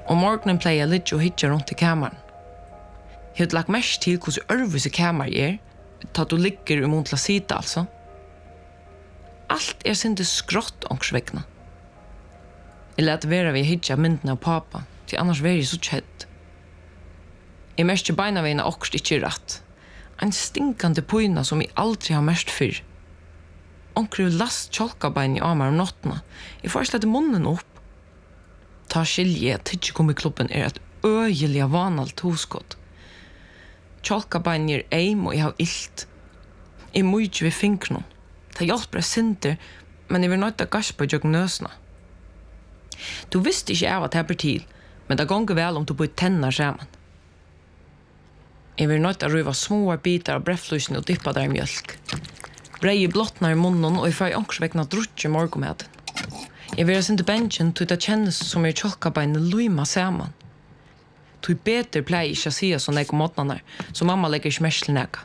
Og morgenen pleier jeg litt og hitja rundt i kammeren. Jeg har lagt mest til hvordan ørvis i kammeren ta du ligger imot til å sita, altså. Alt sindi skrått ångsvekna. Jeg lette være ved hitja myndene av pappa, til annars var jeg så kjedd. Jeg mest beina veina okst ikke rett. En stinkande poina som jeg aldri har mest fyrr. Onkru last kjolkabein i amar om nottena. Jeg får slett munnen opp. Ta skilje at tidsi i klubben et øyelig vanalt hoskott. Kjolkabein eim og jeg har illt. Jeg må ikke ved finkron. Det hjelper sinter, men jeg vil nøyta gaspa i jøgn nøsna. Du visste ikke av at det blir til, men det gonger vel om du bor tennar sammen. Jeg vil nøyta ruva små bitar av brefflusen og dippa der i mjölk. Brei blottnar i munnen, og jeg får ångsvekna drutje morgomeden. Jeg vil ha sin til benchen til det kjennes som kjolkabeinet luima saman. Tu beter pleier ikke å si så nek om måtene, så mamma legger ikke mest til neka.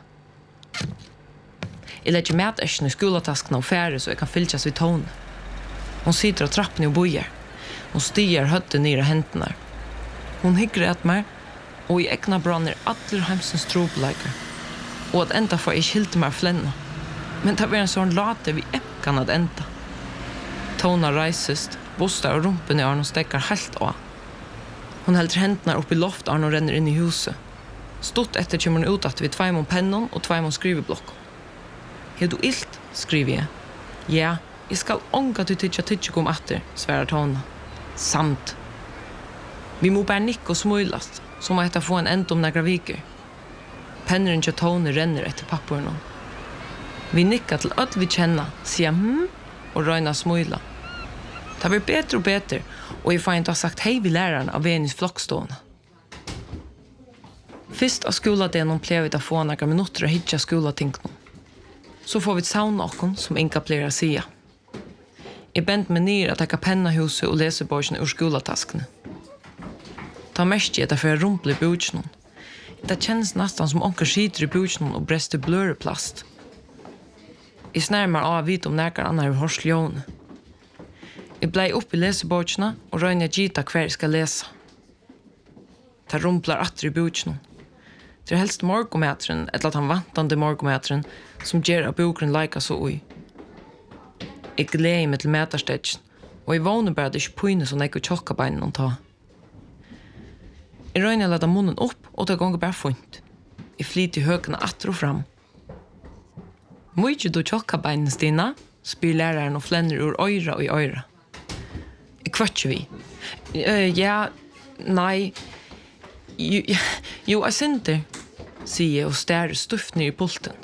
Jeg legger mætersken i skoletaskene og færre så jeg kan fylkjas vid tone. Hun sitter av trappen og bojer. Hun stiger høttet ned av hendene. Hun hygger et meg, og i egna branner alle heimsens trobeleikere. Og at enda får jeg skilte meg flenna. Men det var en sånn late vi kan at enda. Tona reisest, bostar og rumpen i Arno stekker helt av. Hun helder hendene opp i loft Arno renner inn i huset. Stort etter kommer hun ut at vi tveimon pennon og tveimon skriveblokk. Har du illt, skriver jeg. Ja, jeg skal ånga til tidsi kom atter, sverar Tona. Samt. Vi må bare nikke og smøylast, så må jeg få en end om nekra viker. Penneren til Tone renner etter pappuren. Vi nikka til at vi kjenna, sier og røyna smøyla. Det blir bedre og bedre, og jeg får ikke ha sagt hei vi læreren av Venus flokkstående. Først av skoladelen pleier vi å få nekra minutter og hitja skolatingene. Så får vi et sauna okkon som Inka pleier å sia. Jeg bent meg ned at jeg kan penna huset og lese borgene ur skolataskene. Ta mest i at jeg får rumple i bjørtsnån. Det kjennes nesten som onker skiter i bjørtsnån og brester bløreplast. Jeg snærmer av vidt om nekar annar i horsljóne. Jeg blei opp i leseborgene og røyner gita hver jeg skal lese. Det rumplar atter i bjørtsnån. Det helst morgometren, eller at han vantande morgometren, som gjør at bokren leika så ui. Jeg gleder meg til meterstetjen, og jeg vågner bare det ikke pøyne som jeg ikke tjokka beinen å ta. Jeg røyner leda munnen opp, og det gonger bare funnt. Jeg flyter i høkene atter og fram. Må ikke du tjokka beinen, Stina? Spyr læreren og flenner ur øyra og i øyra. Jeg kvart vi. Ja, nei... Jo, jeg synder, sier jeg og stærer stuft ned i pulten.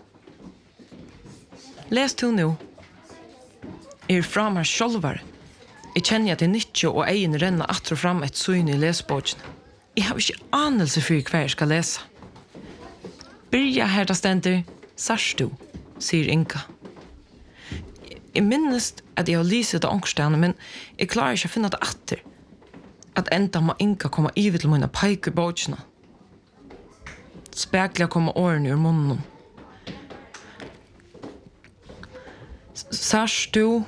Les du nå. Jeg fram her sjolvar. Jeg kjenner at jeg nyttje og egen renner atter og fram et søgn i lesbågen. Jeg har ikke anelse for hva jeg skal lese. Byrja her da stender, sars du, sier Inka. Jeg minnes at jeg har lyset av ångstene, men jeg klarer ikke å finne det atter. At enda må Inka komme ivet til mine peiker båtsene. Spekler kommer årene ur munnen. Sars du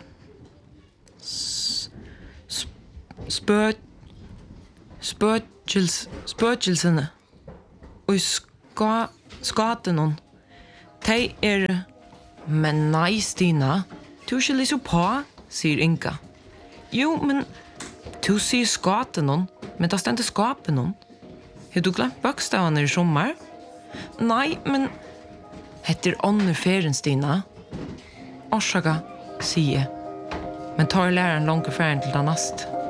spøkelsene og skaten de men nei, Stina, du ikke liksom på, sier Inka. Jo, men du sier skaten men det stendte skapen Har du glemt bøkstavene i sommer? Nei, men heter ånder ferien, Stina? Orsaka, sier jeg. Men tar læreren langt ferien til det neste.